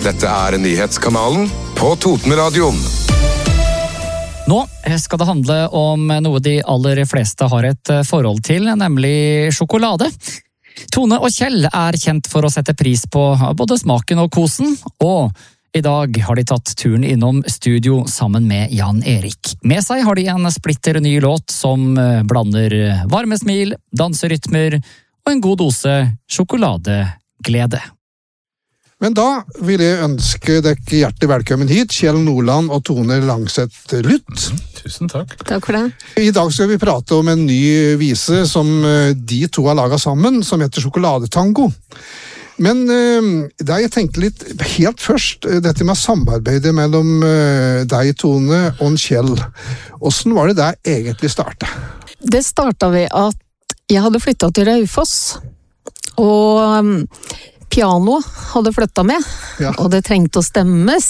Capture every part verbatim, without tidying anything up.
Dette er nyhetskanalen på Totenradioen. Nå skal det handle om noe de aller fleste har et forhold til, nemlig sjokolade. Tone og Kjell er kjent for å sette pris på både smaken og kosen, og i dag har de tatt turen innom studio sammen med Jan Erik. Med seg har de en splitter ny låt som blander varme smil, danserytmer og en god dose sjokoladeglede. Men da vil jeg ønske dere hjertelig velkommen hit, Kjell Nordland og Tone Langseth Luth. Tusen takk. Takk for det. I dag skal vi prate om en ny vise som de to har laget sammen, som heter Sjokoladetango. Men da jeg tenkte litt helt først, dette med samarbeidet mellom deg, Tone, og Kjell. Hvordan var det der egentlig startet? Det startet ved at jeg hadde flyttet til Raufoss, og piano hadde flyttet med, ja. Og det trengte å stemmes.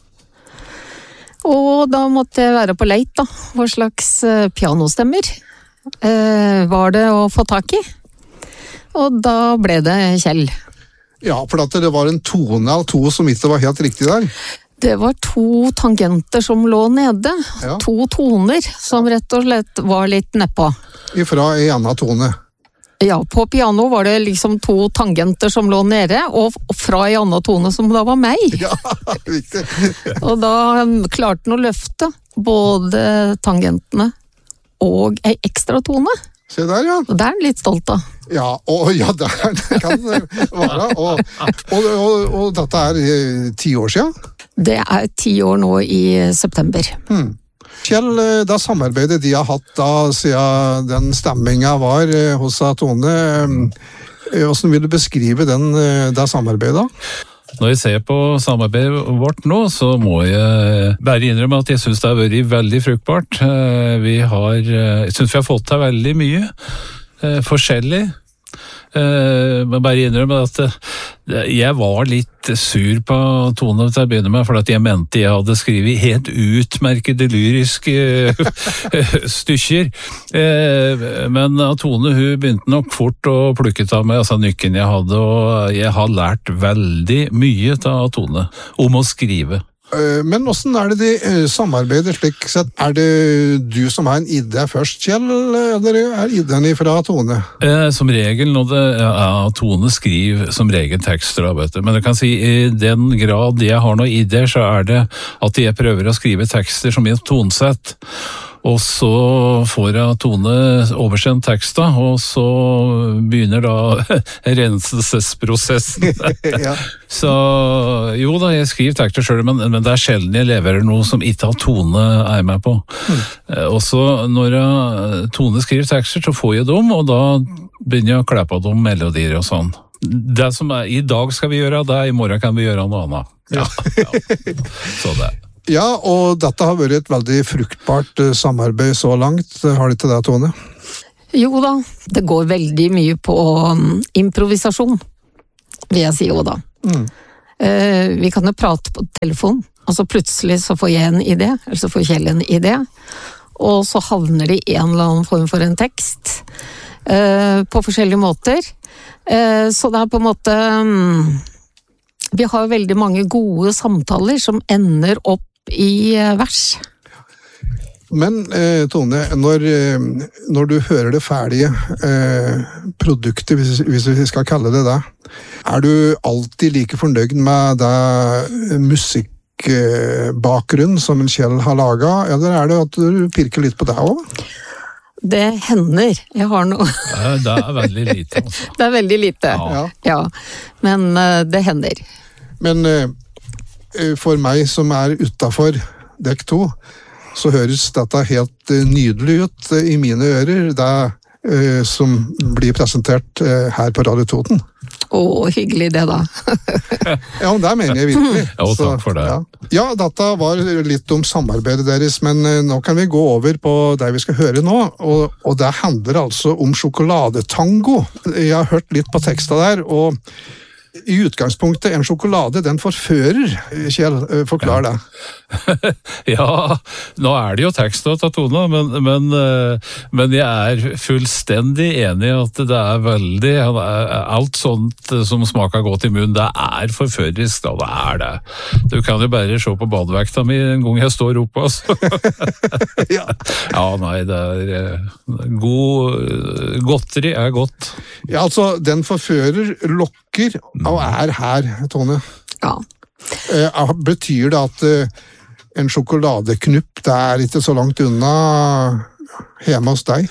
Og da måtte jeg være på leit, da. Hva slags pianostemmer eh, var det å få tak i? Og da ble det Kjell. Ja, for at det var en tone av to som ikke var helt riktig der. Det var to tangenter som lå nede. Ja. To toner som rett og slett var litt nedpå. Ifra en annen tone. Ja, på piano var det liksom to tangenter som lå nede, og fra en annen tone som da var meg. Ja, riktig. Og da klarte den å løfte både tangentene og en ekstra tone. Se der, ja. Og det er den litt stolt av. Ja, og ja, der kan det være. Og, og, og, og dette er ti år siden? Det er ti år nå i september. Hmm. Kjell, da samarbeidet de har hatt da siden den stemmingen var hos Tone, hvordan vil du beskrive den, det samarbeidet? Når jeg ser på samarbeidet vårt nå, så må jeg bare innrømme at jeg synes det har vært veldig fruktbart. Vi har, jeg synes vi har fått til veldig mye forskjellig. Uh, men bare innrømme at uh, jeg var litt sur på Tone til å begynne med, for at jeg mente jeg hadde skrivet helt utmerkede lyriske uh, stykker. Uh, men Tone, hun begynte nok fort å plukke av meg, altså nykken jeg hadde, og jeg har lært veldig mye av Tone om å skrive. Men hvordan er det de samarbeider slik sett? Er det du som har en idé først, Kjell, eller er ideen fra Tone? Eh, som regel, når det, ja, Tone skriver som regel tekster, vet du. Men jeg kan si, i den grad jeg har noen ideer, så er det at jeg prøver å skrive tekster som i et tonesett. Og så får jeg Tone oversendt teksta, og så begynner da renselsesprosessen. Ja. Så jo da, jeg skriver tekster selv, men, men det er sjelden jeg leverer noe som ikke har Tone er med på. Mm. Og så når jeg, Tone skriver tekster, så får jeg dem, og da begynner jeg å kle på dem melodier og sånn. Det som er, i dag skal vi gjøre det, i morgen kan vi gjøre noe annet. Ja. Ja. Så det. Ja, og dette har vært et veldig fruktbart samarbeid så langt. Har det til det, Tone? Jo da, det går veldig mye på um, improvisasjon, vil jeg si jo da. Mm. Uh, vi kan jo prate på telefon, og så plutselig så får jeg en idé, eller så får Kjell en idé, og så havner det i en eller annen form for en tekst, uh, på forskjellige måter. Uh, så det er på en måte... Um, vi har veldig mange gode samtaler som ender opp i vers. Men eh, Tone, når, når du hører det ferdige eh, produktet, hvis, hvis vi skal kalle det det, er du alltid like fornøyd med det musikkbakgrunn som en Kjell har laget, eller er det at du pirker litt på det også? Det hender. Jeg har noe... Det er veldig lite. Altså. Det er veldig lite, ja. Ja. Men uh, det hender. Men uh, for meg som er utenfor dekk to, så høres dette helt uh, nydelig ut uh, i mine ører, det uh, som blir presentert uh, her på Radio Toten. Åh, hyggelig det da. Ja, men det mener jeg virkelig. Ja, takk for det. Ja. Ja, dette var litt om samarbeidet deres, men nå kan vi gå over på det vi skal høre nå, og, og det handler altså om sjokoladetango. Jeg har hørt litt på teksten der, og i utgangspunktet en sjokolade, den forfører, Kjell, forklar det. Ja, nå er det jo tekst av Tone, men, men, men jeg er fullstendig enig i at det er veldig, alt sånt som smaker godt i munnen, det er forførerisk, da, det er det. Du kan jo bare se på badevekta mi en gang jeg står oppe, altså. Ja. Ja, nei, det er god, godteri er godt. Ja, altså, den forfører lokker og er her, Tone. Ja. Eh, betyr det at eh, en sjokoladeknupp, det er ikke så langt unna hjemme hos deg?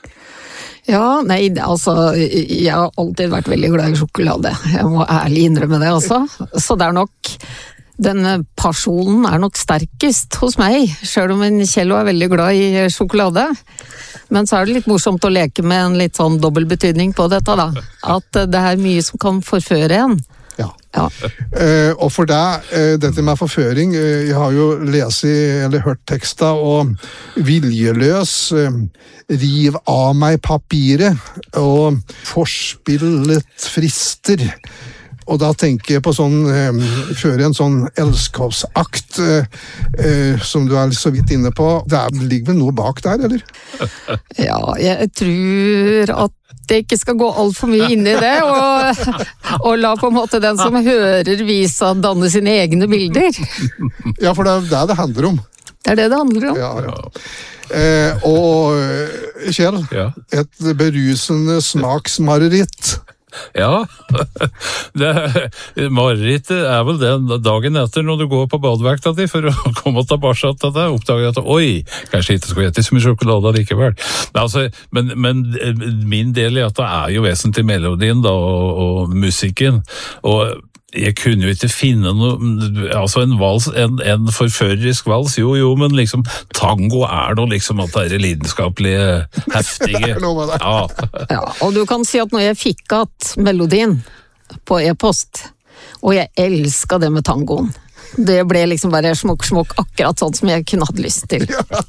Ja, nei, altså, jeg har alltid vært veldig glad i sjokolade. Jeg må ærlig innrømme det, altså. Så det er nok, den passionen er nok sterkest hos meg, selv om en Kjell er veldig glad i sjokolade. Men så er det litt morsomt å leke med en litt sånn dobbel betydning på dette, da. At det er mye som kan forføre en. Ja. Ja. Uh, og for deg, uh, dette med forføring, uh, jeg har jo lest eller hørt teksta, og viljeløs, uh, riv av meg papiret, og forspillet frister. Og da tenker jeg på sånn, eh, føre en sånn elskovsakt, eh, eh, som du er så vidt inne på. Det ligger vel noe bak der, eller? Ja, jeg tror at det ikke skal gå alt for mye inn i det, og, og la på en måte den som hører vise å danne sine egne bilder. Ja, for det er det det handler om. Det er det det handler om. Ja, ja. Eh, og Kjell, ja. Et berusende smaksmareritt. Ja, det, marerittet er vel den dagen etter når du går på badevekta di for å komme tilbake til det, oppdager at oi, kanskje ikke skal spise så mye sjokolade likevel. Men, altså, men, men min del i at det er jo vesentlig melodien da, og, og musikken, og jeg kunne jo ikke finne noe, altså en vals, en, en forførerisk vals, jo jo, men liksom tango er noe liksom at det er lidenskapelige, heftige. Ja. Ja, og du kan si at når jeg fikk at melodien på e-post, og jeg elsket det med tangoen, det ble liksom bare smokk, smokk, akkurat sånn som jeg kunne hatt lyst til.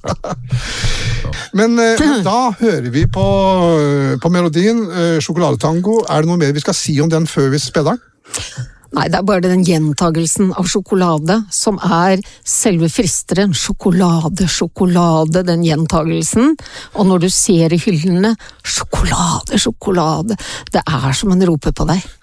Men eh, da hører vi på, på melodien, eh, sjokoladetango. Er det noe mer vi skal si om den før vi spiller den? Nei, det er bare den gjentagelsen av sjokolade som er selve fristeren. Sjokolade, sjokolade, den gjentagelsen. Og når du ser i hyllene, sjokolade, sjokolade, det er som en roper på deg.